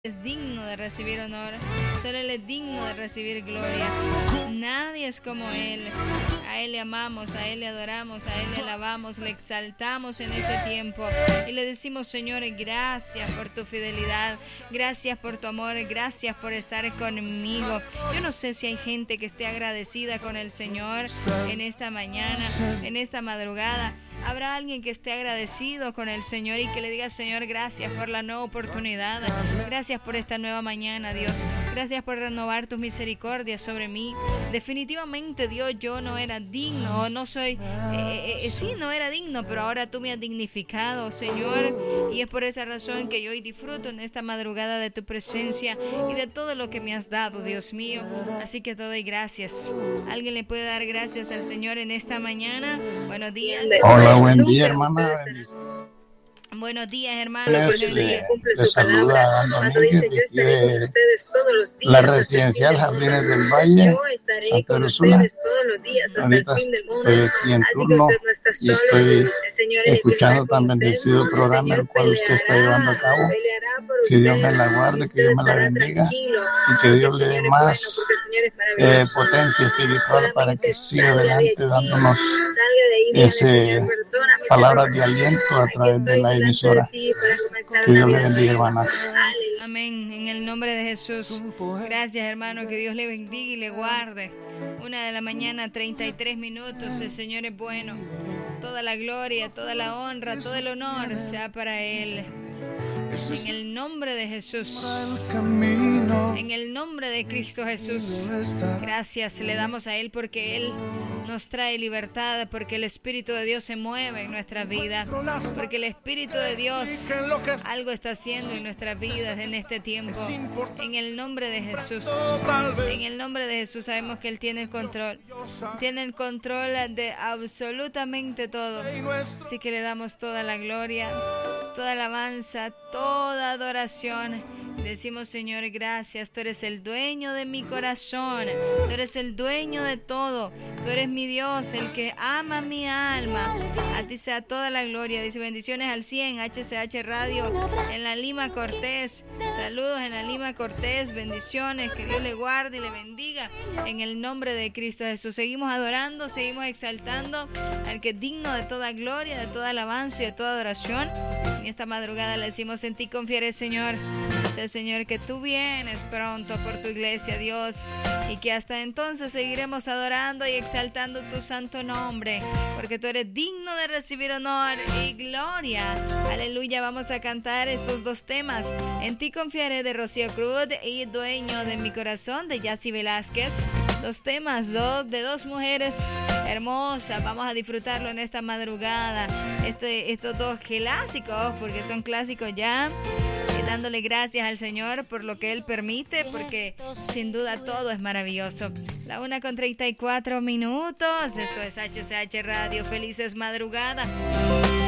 es digno de recibir honor, solo Él es digno de recibir gloria. Nadie es como Él. A Él le amamos, a Él le adoramos, a Él le alabamos, le exaltamos en este tiempo y le decimos, Señor, gracias por tu fidelidad, gracias por tu amor, gracias por estar conmigo. Yo no sé si hay gente que esté agradecida con el Señor en esta mañana, en esta madrugada. Habrá alguien que esté agradecido con el Señor y que le diga, Señor, gracias por la nueva oportunidad, gracias por esta nueva mañana, Dios, gracias por renovar tus misericordias sobre mí. Definitivamente, Dios, yo no era digno, no soy, sí, no era digno, pero ahora tú me has dignificado, Señor, y es por esa razón que yo hoy disfruto en esta madrugada de tu presencia y de todo lo que me has dado, Dios mío. Así que te doy gracias. ¿Alguien le puede dar gracias al Señor en esta mañana? Buenos días. Hola, buen día, hermana. Buenos días, hermano. Le saluda Domínguez de la residencial Jardines del Valle, Santa Ursula. Ahorita estoy aquí en turno y estoy escuchando tan bendecido programa el cual usted está llevando a cabo. Que Dios me la guarde, que Dios me la bendiga y que Dios le dé más potencia espiritual para que siga adelante dándonos palabras de aliento a través de la emisora. Que Dios le bendiga, hermana. Amén, en el nombre de Jesús. Gracias, hermano, que Dios le bendiga y le guarde. 1:00 a.m, 33 minutos. El Señor es bueno. Toda la gloria, toda la honra, todo el honor sea para Él. En el nombre de Jesús, en el nombre de Cristo Jesús, gracias le damos a Él porque Él nos trae libertad, porque el Espíritu de Dios se mueve en nuestras vidas, porque el Espíritu de Dios algo está haciendo en nuestras vidas en este tiempo. En el nombre de Jesús, en el nombre de Jesús sabemos que Él tiene el control de absolutamente todo. Así que le damos toda la gloria, toda alabanza, toda adoración. Decimos, Señor, gracias. Tú eres el dueño de mi corazón. Tú eres el dueño de todo. Tú eres mi Dios, el que ama mi alma. A ti sea toda la gloria. Dice, bendiciones al 100, HCH Radio, en la Lima Cortés. Saludos en la Lima Cortés. Bendiciones. Que Dios le guarde y le bendiga. En el nombre de Cristo Jesús. Seguimos adorando, seguimos exaltando al que es digno de toda gloria, de toda alabanza y de toda adoración. En esta madrugada le decimos, en ti confiaré, Señor. Sé, Señor, que tú vienes pronto por tu iglesia, Dios, y que hasta entonces seguiremos adorando y exaltando tu santo nombre, porque tú eres digno de recibir honor y gloria. Aleluya. Vamos a cantar estos dos temas, En ti confiaré, de Rocío Cruz, y Dueño de mi corazón, de Yacy Velázquez. Dos temas, de dos mujeres hermosas. Vamos a disfrutarlo en esta madrugada. Estos dos clásicos, porque son clásicos ya. Y dándole gracias al Señor por lo que Él permite, porque sin duda todo es maravilloso. 1:34 minutos. Esto es HCH Radio. Felices madrugadas.